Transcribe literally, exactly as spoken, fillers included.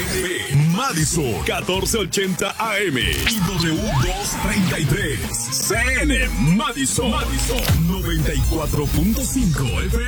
Madison catorce ochenta A M y W doscientos treinta y tres C N Madison, Madison noventa y cuatro punto cinco F